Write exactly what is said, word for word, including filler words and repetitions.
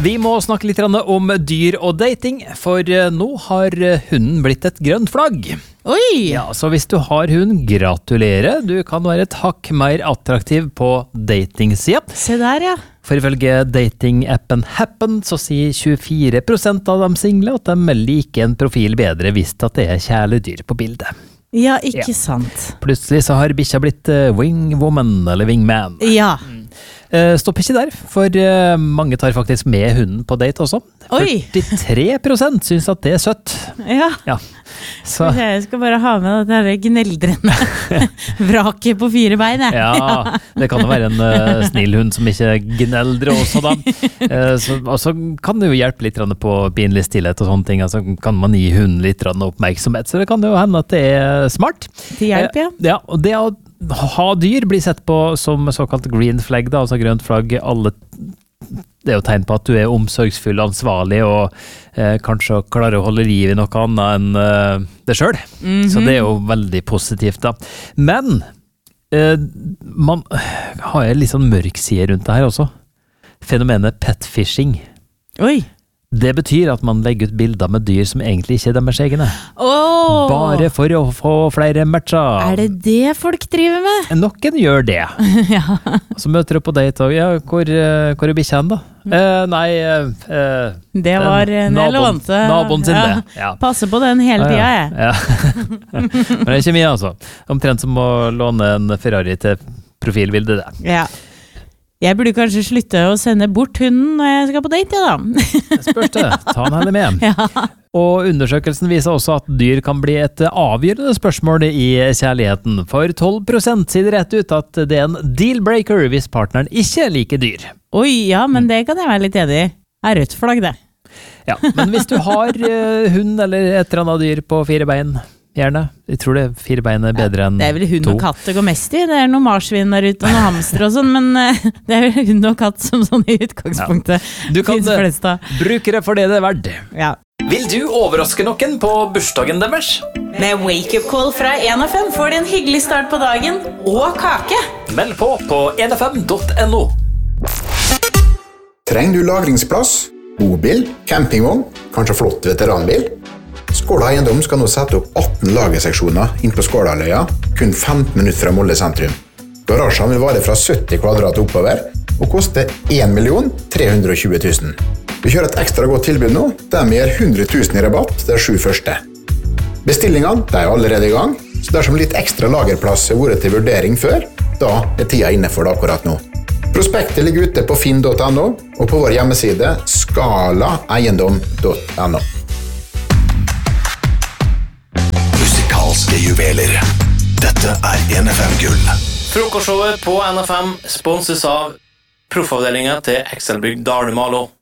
Vi må snakke litt om dyr og dating, for nå har hunden blitt et grønt flagg. Oi! Ja, så hvis du har hund, gratulerer. Du kan være et hakk mer attraktiv på datingsida. Se der, ja. For ifølge datingappen Happen så sier tjuefire prosent av de single at de liker en profil bedre hvis at det er kjæledyr på bildet. Ja, ikke Ja. sant. Plutselig så har bikkja blitt uh, wingwoman eller wingman. Ja. Uh, stopp ikke der, for uh, mange tar faktisk med hunden på date også. Oi. førtitre prosent synes at det er søtt. Ja. Ja. Så, Jeg skal bare ha med dette her gneldrende vraket på fire bein. jeg. ja, det kan jo være en uh, snill hund som ikke gneldrer også da. Uh, så, og så kan det jo hjelpe litt på pinlig stillhet og sånne ting. Altså kan man gi hunden litt oppmerksomhet, så det kan jo hende at det er smart. Til hjelp, ja. Uh, ja, og det å ha dyr blir sett på som såkalt green flag, da, altså grønt flagg. Alle, det er jo tegn på at du er omsorgsfull, ansvarlig og eh, kanskje klarer å holde liv i noe annet enn eh, det selv. Mhm. Så det er jo veldig positivt da. Men eh, man har en litt sånn mørk side rundt det her også. Fenomenet petfishing. Oi. Det betyr at man legger ut bilder med dyr som egentlig ikke er deres egne. Åh! Bare for å få flere matcher. Er det det folk driver med? Noen gjør det. Ja. Så møter du på date og, ja, hvor, eh, hvor er bikkja hen da? Eh, nei, eh, Det var den en jeg naboen- lånte. naboen sin Ja. det. Ja. Passe på den hele tida, jeg. Ja. Men det er ikke mye altså. Omtrent som å låne en Ferrari til profilbildet det. Ja. Jeg burde kanskje slutte å sende bort hunden når jeg skal på date, ja da. Spørs det, ta den heller med. Ja. Og undersøkelsen viser også at dyr kan bli et avgjørende spørsmål i kjærligheten. For tolv prosent sier det rett ut at det er en dealbreaker hvis partneren ikke liker dyr. Oi, ja, men det kan jeg være litt enig i. Er rødt flagg, det. Ja, men hvis du har uh, hund eller et eller annet dyr på fire bein, gjerne. Jeg tror det fire bein er bedre enn to. Det er vel hund og katt det går mest i. Det er noen marsvin der ute og noen hamster og sånn, men uh, det er vel hund og katt som sånn i utgangspunktet. Ja. Du kan finnes flest av. bruke det for det det er verdt. Ja. Vil du overraske noen på bursdagen deres? Med wake-up call fra en av fem får du en hyggelig start på dagen og kake. Meld på på en f m punktum n o. Trenger du lagringsplass, bobil, campingvogn, kanskje flott veteranbil? Skåla Eiendom skal nå sette opp atten lagerseksjoner inn på Skålaløya, kun femten minutter fra Molde sentrum. Garasjen vil vare fra sytti kvadrat oppover, og koste en million tre hundre og tjue tusen. Vi kjører et ekstra godt tilbud nå, der vi gir hundre tusen i rabatt de sju første. Bestillingene de er allerede i gang, så dersom litt ekstra lagerplass har vært til vurdering før, da er tida inne for det akkurat nå. Prospektet ligger ute på finn punktum n o og på vår hjemmeside skala eiendom punktum n o. Musikalske juveler. Dette er N F M-gull. Frokostshowet på N F M sponses av proffavdelingen til Excel-bygg Darne Malo.